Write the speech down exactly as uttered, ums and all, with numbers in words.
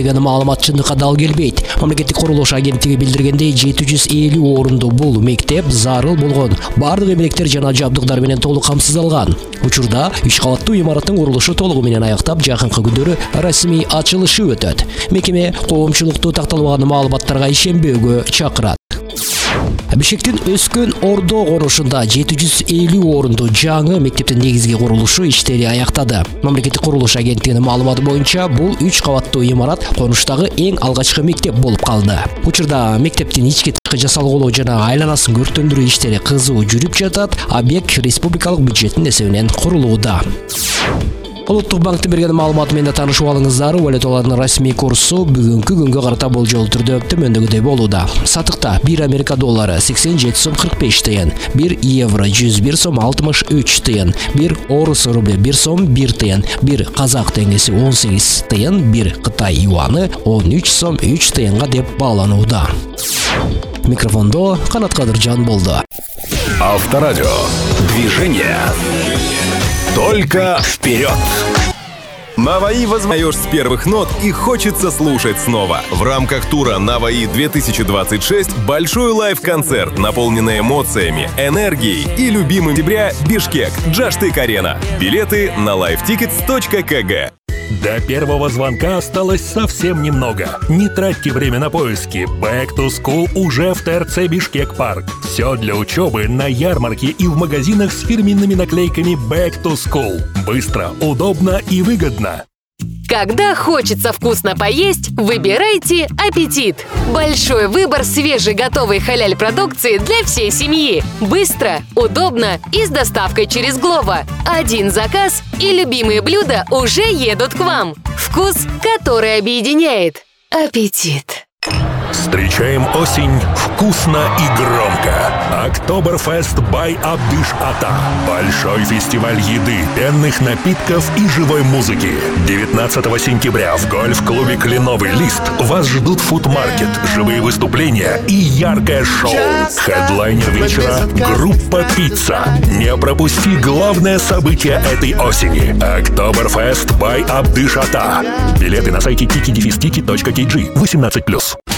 деген маалымат чындыкка дал келбейт. Мамлекеттик курулуш агенттиги билдиргендей, жети жүз элүү орунду бул мектеп зарыл болгон бардык эмгектер жана жабдыктар менен толук камсыздалган. Учурда үч кабаттуу имараттын курулушу толугу менен аяктап, жакынкы күндөрү расмий ачылышы өтөт. Мекеме коомчулукту такталбаган маалыматтарга ишенбөөгө чакырат. Бишкектин өскөн Ордо конушунда жети жүз элүү орунду жаңы мектептин негизги курулушу иштери аяктады. Мамлекеттик курулуш агенттигинин маалыматы боюнча, бул үч кабаттуу имарат конуштагы эң алгачкы мектеп болуп калды. Учурда мектептин ички тышкы жасалгылоо жана айланасын көртөндүрүү иштери кызуу жүрүп жатат. Объект республикалык бюджеттин эсебинен курулууда. Улуттук банктын берген маалыматы менен таанышып алыңыздар. Валюталардын расмий курсу бүгүнкү күнгө карата болжол түрдө төмөндөгүдөй болууда. Сатыкта бир Америка доллары сексен жети сом кырк беш тыйын, бир евро жүз бир сом алтымыш үч тыйын, бир орус рубль бир сом бир тыйын, бир казак теңгеси он сегиз тыйын, бир Кытай юаны он үч сом үч тыйынга деп бааланууда. Микрофондо Канат Кадыржан болду. Авторадио. Движение. Только вперед! Наваи возмаешь с первых нот и хочется слушать снова. В рамках тура Наваи две тысячи двадцать шесть большой лайв-концерт, наполненный эмоциями, энергией и любимым октября Бишкек, Джаштык-арена. Билеты на лайфтикетс точка кг. До первого звонка осталось совсем немного. Не тратьте время на поиски. Back to School уже в ТРЦ Бишкек-парк. Все для учебы на ярмарке и в магазинах с фирменными наклейками Back to School. Быстро, удобно и выгодно. Когда хочется вкусно поесть, выбирайте «Аппетит». Большой выбор свежей готовой халяль-продукции для всей семьи. Быстро, удобно и с доставкой через Глово. Один заказ, и любимые блюда уже едут к вам. Вкус, который объединяет. «Аппетит». Встречаем осень вкусно и громко. Октоберфест by Абдыш Ата. Большой фестиваль еды, пенных напитков и живой музыки. девятнадцатого сентября в гольф-клубе «Кленовый лист» вас ждут фудмаркет, живые выступления и яркое шоу. Хедлайнер вечера — группа «Пицца». Не пропусти главное событие этой осени. Октоберфест by Абдыш Ата. Билеты на сайте тики точка кей джи. восемнадцать плюс.